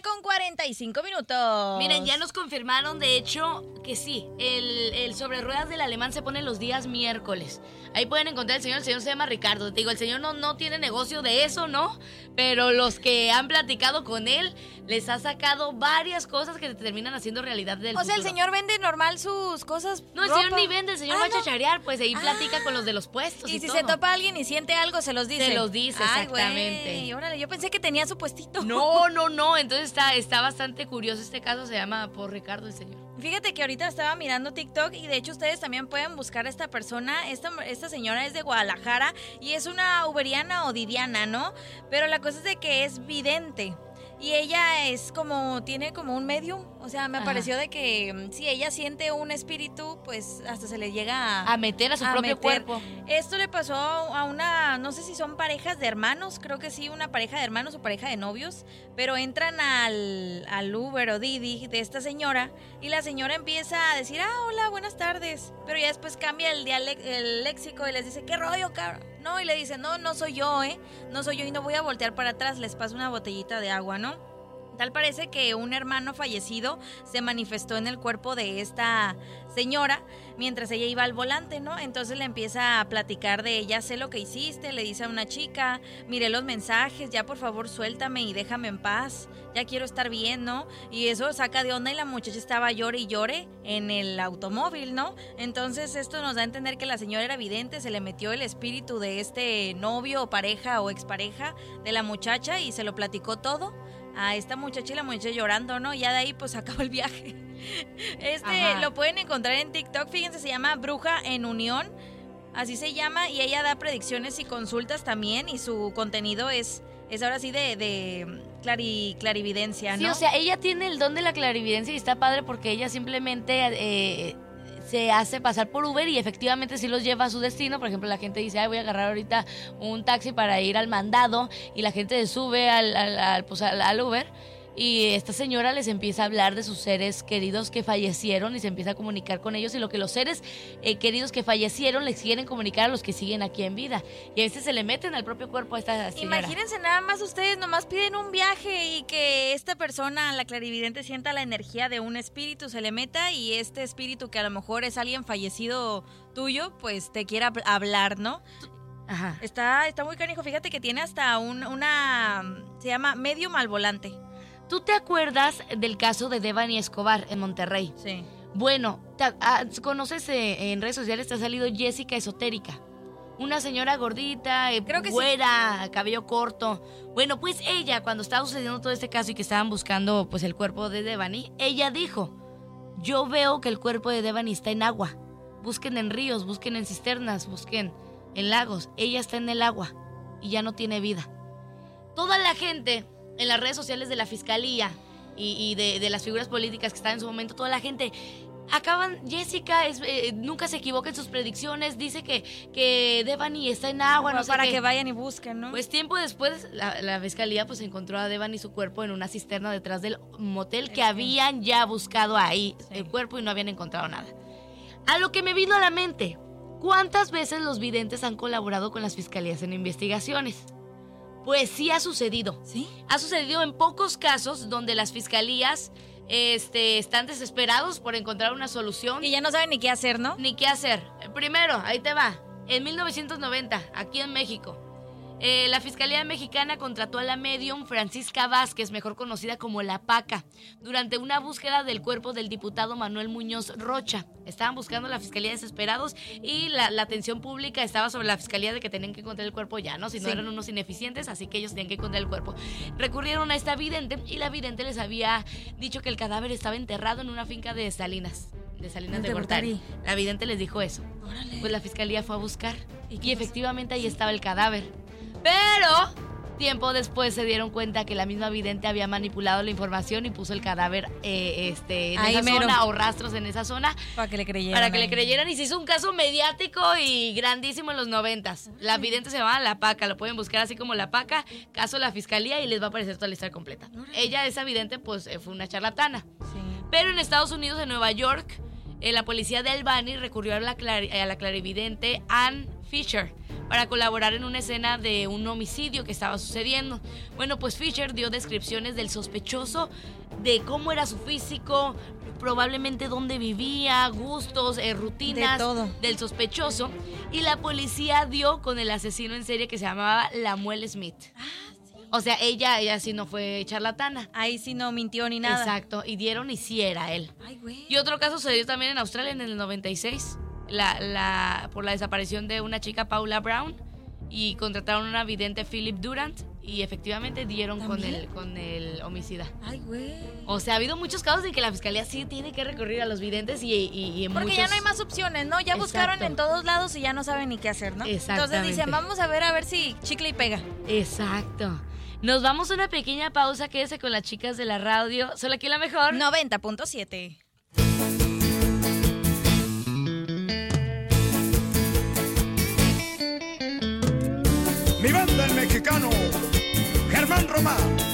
con 45 minutos. Miren, ya nos confirmaron, de hecho, que sí, el sobre ruedas del alemán se pone los días miércoles. Ahí pueden encontrar el señor se llama Ricardo. Te digo, el señor no tiene negocio de eso, ¿no? Pero los que han platicado con él, les ha sacado varias cosas que terminan haciendo realidad del futuro. O sea, el señor vende normal sus cosas. No, el ropa. señor ni vende, el señor va a chacharear, pues ahí platica con los de los puestos Y si todo. se topa a alguien y siente algo, se los dice. Se los dice, exactamente. Güey, órale, yo pensé que tenía su puestito. No. Entonces está bastante curioso este caso. Se llama por Ricardo el señor. Fíjate que ahorita estaba mirando TikTok y de hecho ustedes también pueden buscar a esta persona. Esta señora es de Guadalajara y es una uberiana o didiana, ¿no? Pero la cosa es de que es vidente. Y ella tiene como un medium, o sea, me pareció de que si ella siente un espíritu, pues hasta se le llega a meter a su propio cuerpo. Esto le pasó a una, no sé si son parejas de hermanos, creo que sí, una pareja de hermanos o pareja de novios, pero entran al Uber o Didi de esta señora y la señora empieza a decir, hola, buenas tardes, pero ya después cambia el léxico y les dice, ¿qué rollo, cabrón? No, y le dice, no soy yo, no soy yo y no voy a voltear para atrás, les paso una botellita de agua, ¿no? Tal parece que un hermano fallecido se manifestó en el cuerpo de esta señora mientras ella iba al volante, ¿no? Entonces le empieza a platicar de ella, sé lo que hiciste, le dice a una chica, miré los mensajes, ya por favor suéltame y déjame en paz, ya quiero estar bien, ¿no? Y eso saca de onda y la muchacha estaba llore y llore en el automóvil, ¿no? Entonces esto nos da a entender que la señora era vidente, se le metió el espíritu de este novio o pareja o expareja de la muchacha y se lo platicó todo a esta muchacha y la muchacha llorando, ¿no? Ya de ahí pues acabó el viaje. Lo pueden encontrar en TikTok, fíjense, se llama Bruja en Unión, así se llama, y ella da predicciones y consultas también, y su contenido es ahora sí de clarividencia, ¿no? Sí, o sea, ella tiene el don de la clarividencia y está padre porque ella simplemente se hace pasar por Uber y efectivamente sí los lleva a su destino. Por ejemplo, la gente dice, voy a agarrar ahorita un taxi para ir al mandado, y la gente se sube al Uber, y esta señora les empieza a hablar de sus seres queridos que fallecieron y se empieza a comunicar con ellos, y lo que los seres queridos que fallecieron les quieren comunicar a los que siguen aquí en vida, y a veces se le meten al propio cuerpo a esta señora. Imagínense nada más, ustedes nomás piden un viaje y que esta persona, la clarividente, sienta la energía de un espíritu, se le meta, y este espíritu, que a lo mejor es alguien fallecido tuyo, pues te quiera hablar, ¿no? Ajá. Está muy canijo, fíjate que tiene hasta se llama medium al volante. ¿Tú te acuerdas del caso de Devani Escobar en Monterrey? Sí. Bueno, conoces en redes sociales, te ha salido Jessica Esotérica. Una señora gordita, creo que güera, sí, cabello corto. Bueno, pues ella, cuando estaba sucediendo todo este caso y que estaban buscando pues el cuerpo de Devani, ella dijo, yo veo que el cuerpo de Devani está en agua. Busquen en ríos, busquen en cisternas, busquen en lagos. Ella está en el agua y ya no tiene vida. Toda la gente en las redes sociales de la fiscalía y de las figuras políticas que estaban en su momento, toda la gente Jessica nunca se equivoca en sus predicciones, dice que Devani está en agua, no sé para qué. Que vayan y busquen, ¿no? Pues tiempo después la fiscalía pues encontró a Devani su cuerpo en una cisterna detrás del motel que habían ya buscado ahí el cuerpo y no habían encontrado nada. A lo que me vino a la mente, ¿cuántas veces los videntes han colaborado con las fiscalías en investigaciones? Pues sí ha sucedido. ¿Sí? Ha sucedido en pocos casos donde las fiscalías están desesperados por encontrar una solución. Y ya no saben ni qué hacer, ¿no? Ni qué hacer. Primero, ahí te va. En 1990, aquí en México, la Fiscalía Mexicana contrató a la medium Francisca Vázquez, mejor conocida como La Paca, durante una búsqueda del cuerpo del diputado Manuel Muñoz Rocha. Estaban buscando a la Fiscalía desesperados y la atención pública estaba sobre la Fiscalía de que tenían que encontrar el cuerpo ya, ¿no? Si no eran unos ineficientes, así que ellos tenían que encontrar el cuerpo. Recurrieron a esta vidente y la vidente les había dicho que el cadáver estaba enterrado en una finca de Salinas de Gortari. La vidente les dijo eso. Órale. Pues la Fiscalía fue a buscar y efectivamente ahí estaba el cadáver. Pero tiempo después se dieron cuenta que la misma vidente había manipulado la información y puso el cadáver en ahí esa mero. zona, o rastros en esa zona. Para que le creyeran. Y se hizo un caso mediático y grandísimo en los 90s. La vidente se llamaba La Paca, lo pueden buscar así como La Paca, caso de la fiscalía, y les va a aparecer toda la historia completa. Ella, esa vidente, pues fue una charlatana. Sí. Pero en Estados Unidos, en Nueva York, la policía de Albany recurrió a la clarividente Ann Fisher para colaborar en una escena de un homicidio que estaba sucediendo. Bueno, pues Fisher dio descripciones del sospechoso, de cómo era su físico, probablemente dónde vivía, gustos, rutinas De todo. del sospechoso, y la policía dio con el asesino en serie que se llamaba Lamuel Smith. O sea, ella sí no fue charlatana. Ahí sí no mintió ni nada. Exacto, y dieron y sí era él. Ay, güey. Y otro caso se dio también en Australia en el 96, por la desaparición de una chica, Paula Brown, y contrataron a una vidente, Philip Durant, y efectivamente dieron con el homicida. Ay, güey. O sea, ha habido muchos casos de que la fiscalía sí tiene que recurrir a los videntes y en Porque muchos... ya no hay más opciones, ¿no? Ya buscaron Exacto. en todos lados y ya no saben ni qué hacer, ¿no? Exactamente. Entonces dicen, vamos a ver si chicle y pega. Exacto. Nos vamos a una pequeña pausa, quédese con las chicas de la radio. Solo aquí la mejor. 90.7. Mi banda el mexicano, Germán Román.